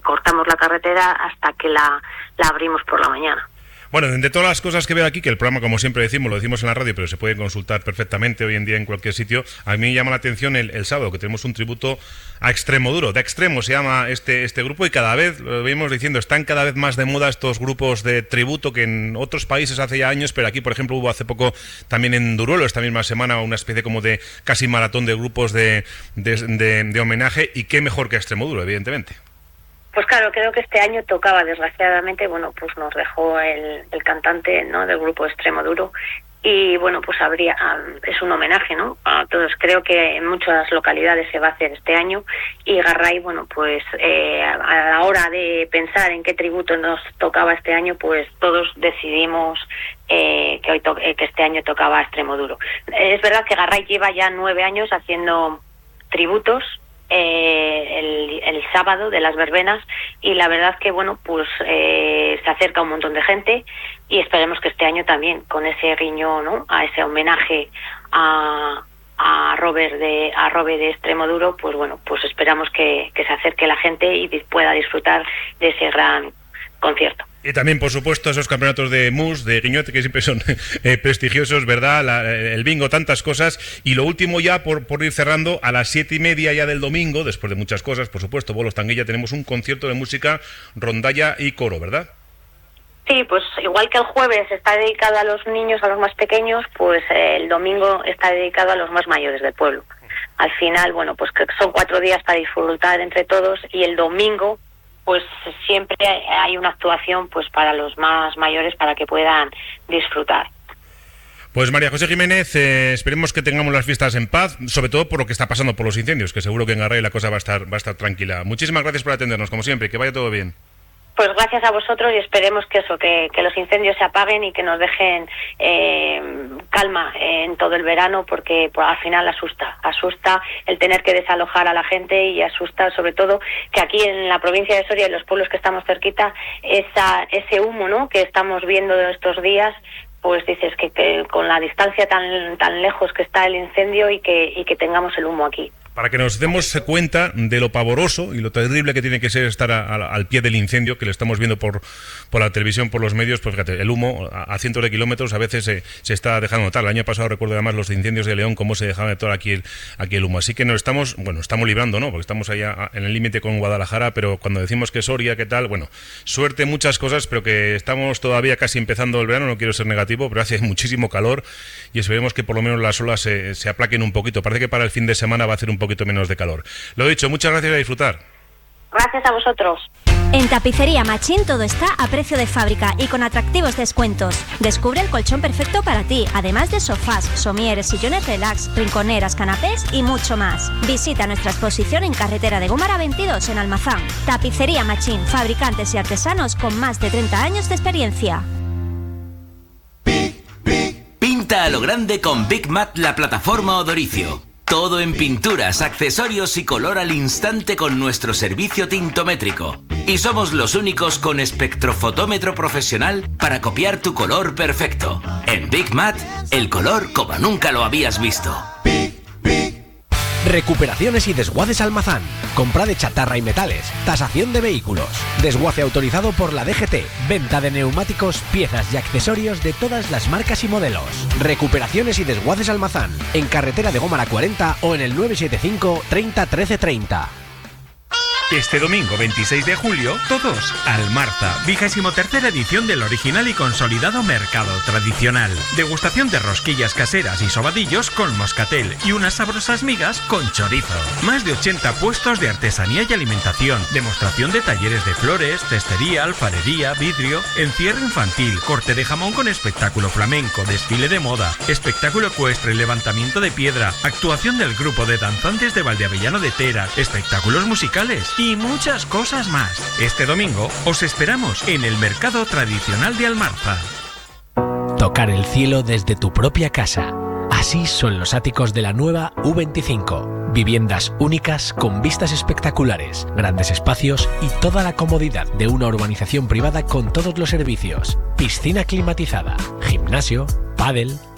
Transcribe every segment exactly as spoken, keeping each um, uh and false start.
cortamos la carretera hasta que la, la abrimos por la mañana. Bueno, de todas las cosas que veo aquí, que el programa, como siempre decimos, lo decimos en la radio, pero se puede consultar perfectamente hoy en día en cualquier sitio, a mí me llama la atención el, el sábado, que tenemos un tributo a Extremoduro. De Extremo se llama este, este grupo, y cada vez, lo venimos diciendo, están cada vez más de moda estos grupos de tributo que en otros países hace ya años, pero aquí, por ejemplo, hubo hace poco también en Duruelo, esta misma semana, una especie como de casi maratón de grupos de, de, de, de homenaje, y qué mejor que Extremoduro, evidentemente. Pues claro, creo que este año tocaba, desgraciadamente, bueno, pues nos dejó el, el cantante, ¿no?, del grupo Extremoduro, y bueno, pues habría, es un homenaje, ¿no?, a todos. Creo que en muchas localidades se va a hacer este año, y Garray, bueno, pues eh, a la hora de pensar en qué tributo nos tocaba este año, pues todos decidimos eh, que hoy to- que este año tocaba Extremoduro. Es verdad que Garray lleva ya nueve años haciendo tributos, Eh, el, el sábado de las verbenas, y la verdad que bueno, pues eh, se acerca un montón de gente, y esperemos que este año también, con ese guiño, ¿no?, a ese homenaje a a Robert de a Robert de Extremoduro, pues bueno, pues esperamos que, que se acerque la gente y pueda disfrutar de ese gran concierto. Y también, por supuesto, esos campeonatos de mus, de guiñote, que siempre son eh, prestigiosos, ¿verdad? La, el bingo, tantas cosas. Y lo último ya, por, por ir cerrando, a las siete y media ya del domingo, después de muchas cosas, por supuesto, bolos, tanguilla, tenemos un concierto de música, rondalla y coro, ¿verdad? Sí, pues igual que el jueves está dedicado a los niños, a los más pequeños, pues eh, el domingo está dedicado a los más mayores del pueblo. Al final, bueno, pues que son cuatro días para disfrutar entre todos, y el domingo pues siempre hay una actuación pues para los más mayores, para que puedan disfrutar. Pues María José Jiménez, eh, esperemos que tengamos las fiestas en paz, sobre todo por lo que está pasando por los incendios, que seguro que en Garray la cosa va a estar va a estar tranquila. Muchísimas gracias por atendernos, como siempre, que vaya todo bien. Pues gracias a vosotros, y esperemos que eso, que, que los incendios se apaguen y que nos dejen eh, calma en todo el verano, porque pues, al final asusta, asusta el tener que desalojar a la gente, y asusta sobre todo que aquí en la provincia de Soria, en los pueblos que estamos cerquita, esa, ese humo, ¿no?, que estamos viendo estos días, pues dices que, que con la distancia tan tan lejos que está el incendio, y que y que tengamos el humo aquí. Para que nos demos cuenta de lo pavoroso y lo terrible que tiene que ser estar a, a, al pie del incendio, que lo estamos viendo por, por la televisión, por los medios, pues fíjate, el humo a, a cientos de kilómetros a veces se, se está dejando notar. El año pasado recuerdo además los incendios de León, cómo se dejaba notar aquí el, aquí el humo. Así que nos estamos, bueno, estamos librando, ¿no?, porque estamos allá en el límite con Guadalajara, pero cuando decimos que Soria, ¿qué tal? Bueno, suerte, muchas cosas, pero que estamos todavía casi empezando el verano, no quiero ser negativo, pero hace muchísimo calor, y esperemos que por lo menos las olas se, se aplaquen un poquito. Parece que para el fin de semana va a hacer un poquito menos de calor. Lo dicho, muchas gracias y a disfrutar. Gracias a vosotros. En Tapicería Machín todo está a precio de fábrica y con atractivos descuentos. Descubre el colchón perfecto para ti, además de sofás, somieres, sillones relax, rinconeras, canapés y mucho más. Visita nuestra exposición en carretera de Gómara veintidós en Almazán. Tapicería Machín, fabricantes y artesanos con más de treinta años de experiencia. Pinta a lo grande con Big Mat, la plataforma Odoricio. Todo en pinturas, accesorios y color al instante con nuestro servicio tintométrico. Y somos los únicos con espectrofotómetro profesional para copiar tu color perfecto. En Big Mat, el color como nunca lo habías visto. Recuperaciones y desguaces Almazán. Compra de chatarra y metales. Tasación de vehículos. Desguace autorizado por la D G T. Venta de neumáticos, piezas y accesorios de todas las marcas y modelos. Recuperaciones y desguaces Almazán. En carretera de Gómara cuarenta o en el nueve siete cinco, treinta, trece, treinta. Este domingo veintiséis de julio, todos al Marza, vigésimo tercera edición del original y consolidado mercado tradicional. Degustación de rosquillas caseras y sobadillos con moscatel y unas sabrosas migas con chorizo. Más de ochenta puestos de artesanía y alimentación, demostración de talleres de flores, cestería, alfarería, vidrio, encierro infantil, corte de jamón con espectáculo flamenco, desfile de moda, espectáculo ecuestre, levantamiento de piedra, actuación del grupo de danzantes de Valdeavellano de Tera, espectáculos musicales y muchas cosas más. Este domingo os esperamos en el mercado tradicional de Almarza. Tocar el cielo desde tu propia casa. Así son los áticos de la nueva U veinticinco. Viviendas únicas con vistas espectaculares, grandes espacios y toda la comodidad de una urbanización privada con todos los servicios. Piscina climatizada, gimnasio, pádel,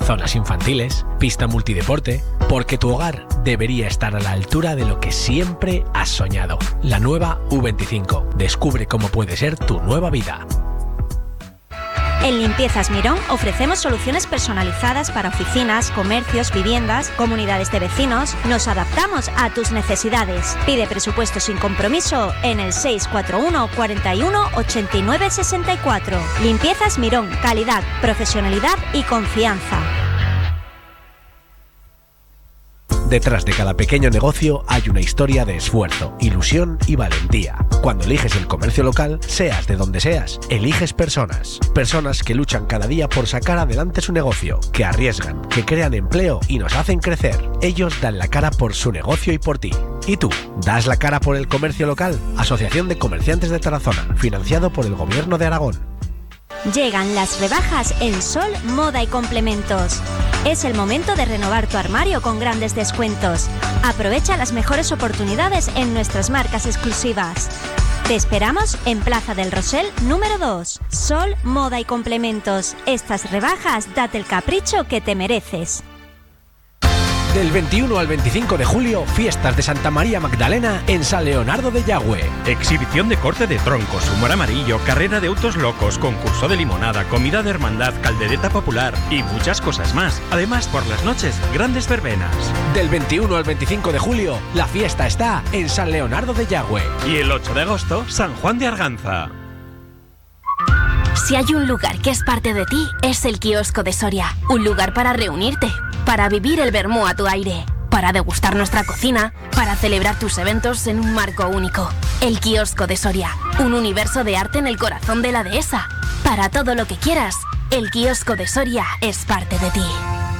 zonas infantiles, pista multideporte, porque tu hogar debería estar a la altura de lo que siempre has soñado. La nueva U veinticinco. Descubre cómo puede ser tu nueva vida. En Limpiezas Mirón ofrecemos soluciones personalizadas para oficinas, comercios, viviendas, comunidades de vecinos. Nos adaptamos a tus necesidades. Pide presupuesto sin compromiso en el seis cuatro uno, cuarenta y uno, ochenta y nueve, sesenta y cuatro. Limpiezas Mirón, calidad, profesionalidad y confianza. Detrás de cada pequeño negocio hay una historia de esfuerzo, ilusión y valentía. Cuando eliges el comercio local, seas de donde seas, eliges personas. Personas que luchan cada día por sacar adelante su negocio, que arriesgan, que crean empleo y nos hacen crecer. Ellos dan la cara por su negocio y por ti. ¿Y tú? ¿Das la cara por el comercio local? Asociación de Comerciantes de Tarazona, financiado por el Gobierno de Aragón. Llegan las rebajas en Sol, Moda y Complementos. Es el momento de renovar tu armario con grandes descuentos. Aprovecha las mejores oportunidades en nuestras marcas exclusivas. Te esperamos en Plaza del Rosell número dos. Sol, Moda y Complementos. Estas rebajas, date el capricho que te mereces. Del veintiuno al veinticinco de julio, fiestas de Santa María Magdalena en San Leonardo de Yagüe. Exhibición de corte de troncos, humor amarillo, carrera de autos locos, concurso de limonada, comida de hermandad, caldereta popular y muchas cosas más. Además, por las noches, grandes verbenas. Del veintiuno al veinticinco de julio, la fiesta está en San Leonardo de Yagüe. Y el ocho de agosto, San Juan de Arganza. Si hay un lugar que es parte de ti, es el Kiosco de Soria. Un lugar para reunirte, para vivir el vermú a tu aire, para degustar nuestra cocina, para celebrar tus eventos en un marco único. El Kiosco de Soria, un universo de arte en el corazón de la dehesa. Para todo lo que quieras, el Kiosco de Soria es parte de ti.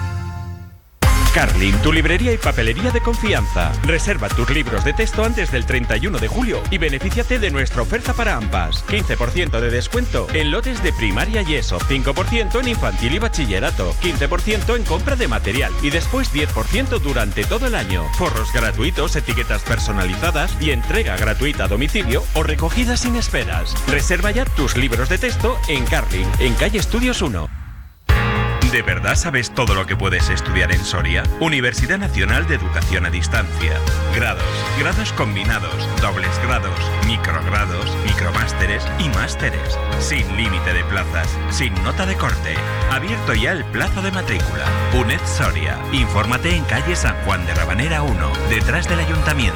Carlin, tu librería y papelería de confianza. Reserva tus libros de texto antes del treinta y uno de julio y benefíciate de nuestra oferta para AMPAs. quince por ciento de descuento en lotes de primaria y ESO, cinco por ciento en infantil y bachillerato, quince por ciento en compra de material y después diez por ciento durante todo el año. Forros gratuitos, etiquetas personalizadas y entrega gratuita a domicilio o recogida sin esperas. Reserva ya tus libros de texto en Carlin, en calle Estudios uno. ¿De verdad sabes todo lo que puedes estudiar en Soria? Universidad Nacional de Educación a Distancia. Grados, grados combinados, dobles grados, microgrados, micromásteres y másteres. Sin límite de plazas, sin nota de corte. Abierto ya el plazo de matrícula. UNED Soria. Infórmate en calle San Juan de Rabanera uno, detrás del Ayuntamiento.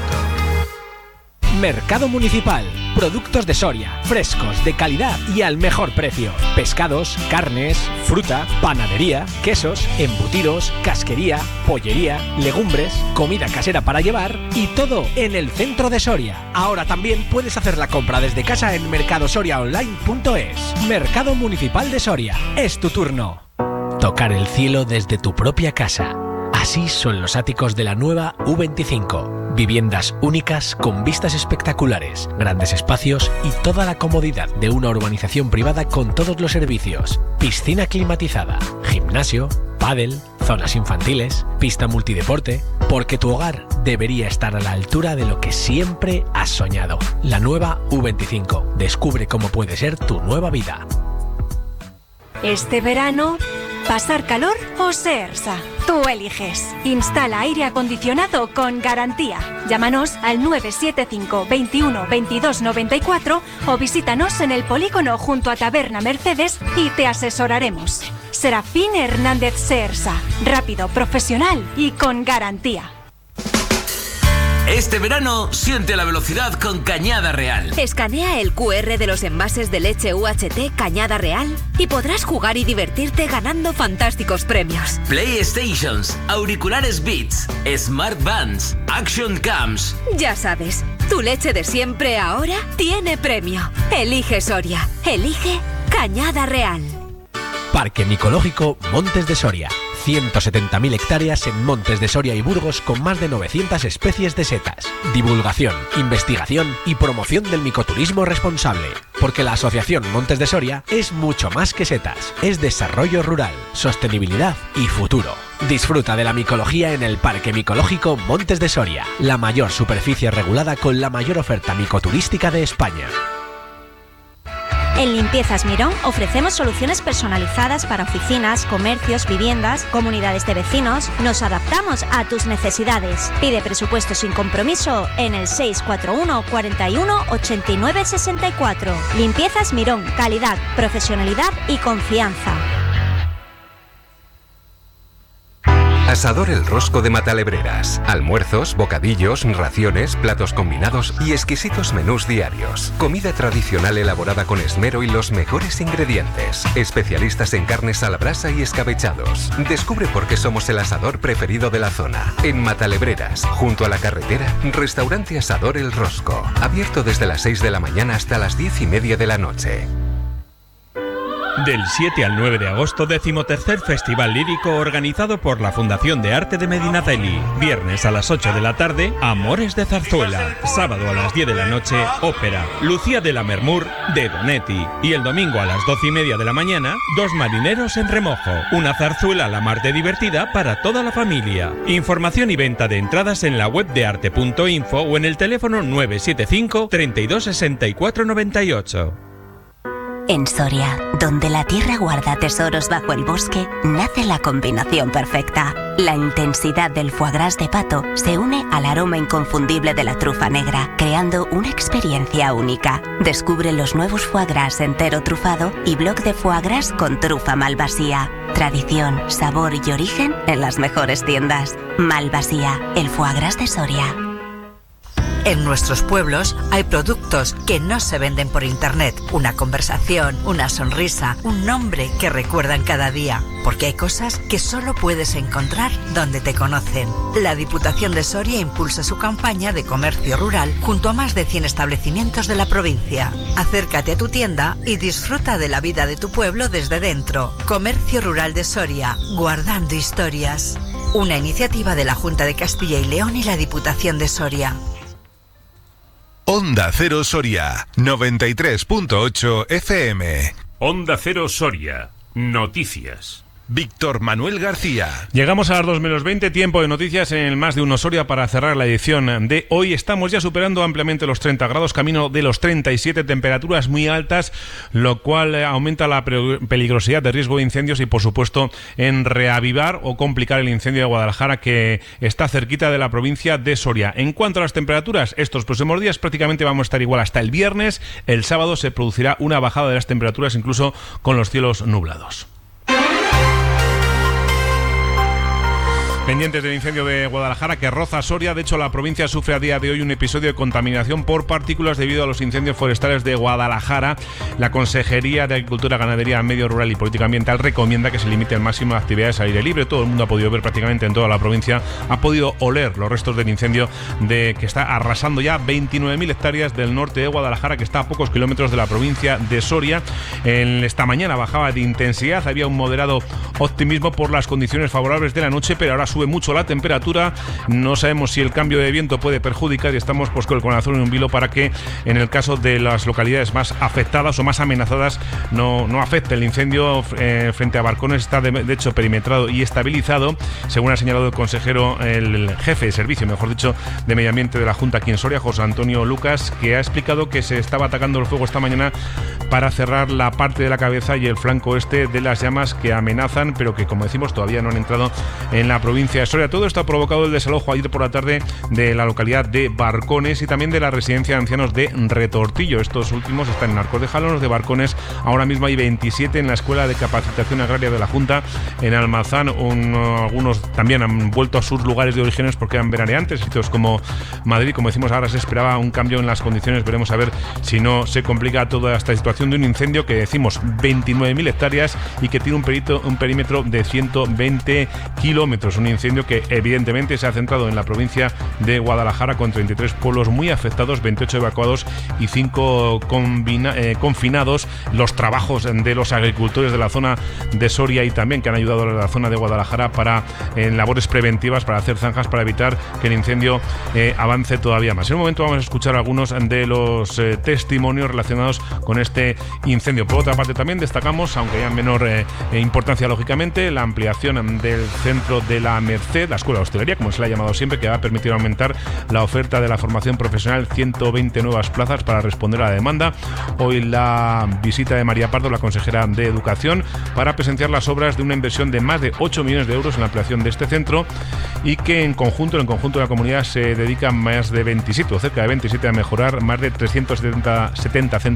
Mercado Municipal. Productos de Soria, frescos, de calidad y al mejor precio. Pescados, carnes, fruta, panadería, quesos, embutidos, casquería, pollería, legumbres, comida casera para llevar y todo en el centro de Soria. Ahora también puedes hacer la compra desde casa en mercado soria online punto es. Mercado Municipal de Soria. Es tu turno. Tocar el cielo desde tu propia casa. Así son los áticos de la nueva U veinticinco. Viviendas únicas con vistas espectaculares, grandes espacios y toda la comodidad de una urbanización privada con todos los servicios. Piscina climatizada, gimnasio, pádel, zonas infantiles, pista multideporte, porque tu hogar debería estar a la altura de lo que siempre has soñado. La nueva U veinticinco. Descubre cómo puede ser tu nueva vida. Este verano, ¿pasar calor o Seersa? Tú eliges. Instala aire acondicionado con garantía. Llámanos al nueve siete cinco, veintiuno, veintidós noventa y cuatro o visítanos en el polígono junto a Taberna Mercedes y te asesoraremos. Serafín Hernández Seersa. Rápido, profesional y con garantía. Este verano, siente la velocidad con Cañada Real. Escanea el cu erre de los envases de leche U H T Cañada Real y podrás jugar y divertirte ganando fantásticos premios. PlayStations, auriculares Beats, Smart Bands, Action Cams. Ya sabes, tu leche de siempre ahora tiene premio. Elige Soria. Elige Cañada Real. Parque Micológico Montes de Soria. ciento setenta mil hectáreas en Montes de Soria y Burgos con más de novecientas especies de setas. Divulgación, investigación y promoción del micoturismo responsable. Porque la Asociación Montes de Soria es mucho más que setas. Es desarrollo rural, sostenibilidad y futuro. Disfruta de la micología en el Parque Micológico Montes de Soria. La mayor superficie regulada con la mayor oferta micoturística de España. En Limpiezas Mirón ofrecemos soluciones personalizadas para oficinas, comercios, viviendas, comunidades de vecinos. Nos adaptamos a tus necesidades. Pide presupuesto sin compromiso en el seis cuatro uno, cuarenta y uno, ochenta y nueve, sesenta y cuatro. Limpiezas Mirón, calidad, profesionalidad y confianza. Asador El Rosco de Matalebreras. Almuerzos, bocadillos, raciones, platos combinados y exquisitos menús diarios. Comida tradicional elaborada con esmero y los mejores ingredientes. Especialistas en carnes a la brasa y escabechados. Descubre por qué somos el asador preferido de la zona. En Matalebreras, junto a la carretera, restaurante Asador El Rosco. Abierto desde las seis de la mañana hasta las diez y media de la noche. Del siete al nueve de agosto, decimotercer Festival Lírico organizado por la Fundación de Arte de Medinaceli. Viernes a las ocho de la tarde, Amores de Zarzuela. Sábado a las diez de la noche, ópera. Lucía de la Mermur, de Donetti. Y el domingo a las doce y media de la mañana, Dos marineros en remojo. Una zarzuela a la mar de divertida para toda la familia. Información y venta de entradas en la web de arte punto info o en el teléfono nueve siete cinco, treinta y dos, sesenta y cuatro, noventa y ocho. En Soria, donde la tierra guarda tesoros bajo el bosque, nace la combinación perfecta. La intensidad del foie gras de pato se une al aroma inconfundible de la trufa negra, creando una experiencia única. Descubre los nuevos foie gras entero trufado y bloc de foie gras con trufa Malvasía. Tradición, sabor y origen en las mejores tiendas. Malvasía, el foie gras de Soria. En nuestros pueblos hay productos que no se venden por internet. Una conversación, una sonrisa, un nombre que recuerdan cada día. Porque hay cosas que solo puedes encontrar donde te conocen. La Diputación de Soria impulsa su campaña de comercio rural junto a más de cien establecimientos de la provincia. Acércate a tu tienda y disfruta de la vida de tu pueblo desde dentro. Comercio Rural de Soria, guardando historias. Una iniciativa de la Junta de Castilla y León y la Diputación de Soria. Onda Cero Soria, noventa y tres punto ocho F M. Onda Cero Soria, noticias. Víctor Manuel García. Llegamos a las dos menos veinte, tiempo de noticias en el Más de Uno Soria para cerrar la edición de hoy. Estamos ya superando ampliamente los treinta grados, camino de los treinta y siete, temperaturas muy altas, lo cual aumenta la peligrosidad de riesgo de incendios y, por supuesto, en reavivar o complicar el incendio de Guadalajara, que está cerquita de la provincia de Soria. En cuanto a las temperaturas, estos próximos días prácticamente vamos a estar igual hasta el viernes. El sábado se producirá una bajada de las temperaturas, incluso con los cielos nublados. Pendientes del incendio de Guadalajara que roza Soria. De hecho, la provincia sufre a día de hoy un episodio de contaminación por partículas debido a los incendios forestales de Guadalajara. La Consejería de Agricultura, Ganadería, Medio Rural y Política Ambiental recomienda que se limite al máximo a actividades al aire libre. Todo el mundo ha podido ver prácticamente en toda la provincia, ha podido oler los restos del incendio de que está arrasando ya veintinueve mil hectáreas del norte de Guadalajara, que está a pocos kilómetros de la provincia de Soria. En esta mañana bajaba de intensidad, había un moderado optimismo por las condiciones favorables de la noche, pero ahora sube mucho la temperatura. No sabemos si el cambio de viento puede perjudicar y estamos pues con el corazón en un vilo para que en el caso de las localidades más afectadas o más amenazadas no, no afecte el incendio. Eh, frente a Barcones está de, de hecho perimetrado y estabilizado, según ha señalado el consejero, el jefe de servicio, mejor dicho, de Medio Ambiente de la Junta aquí en Soria, José Antonio Lucas, que ha explicado que se estaba atacando el fuego esta mañana para cerrar la parte de la cabeza y el flanco este de las llamas que amenazan, pero que, como decimos, todavía no han entrado en la provincia de Soria. Todo esto ha provocado el desalojo ayer por la tarde de la localidad de Barcones y también de la residencia de ancianos de Retortillo. Estos últimos están en Arcos de Jalón. Los de Barcones, ahora mismo hay veintisiete en la Escuela de Capacitación Agraria de la Junta en Almazán. Un, algunos también han vuelto a sus lugares de orígenes porque eran veraneantes, sitios como Madrid. Como decimos, ahora se esperaba un cambio en las condiciones. Veremos a ver si no se complica toda esta situación de un incendio que decimos veintinueve mil hectáreas y que tiene un, perito, un perímetro de ciento veinte kilómetros. Un incendio que evidentemente se ha centrado en la provincia de Guadalajara, con treinta y tres pueblos muy afectados, veintiocho evacuados y cinco combina, eh, confinados. Los trabajos de los agricultores de la zona de Soria y también que han ayudado a la zona de Guadalajara para en labores preventivas, para hacer zanjas para evitar que el incendio eh, avance todavía más. En un momento vamos a escuchar algunos de los eh, testimonios relacionados con este incendio. Por otra parte, también destacamos, aunque ya en menor eh, importancia lógicamente, la ampliación del centro de la Merced, la Escuela de Hostelería, como se le ha llamado siempre, que va a permitir aumentar la oferta de la formación profesional, ciento veinte nuevas plazas para responder a la demanda. Hoy la visita de María Pardo, la consejera de Educación, para presenciar las obras de una inversión de más de ocho millones de euros en la ampliación de este centro, y que en conjunto, en el conjunto de la comunidad, se dedican más de veintisiete o cerca de veintisiete a mejorar más de trescientos setenta centros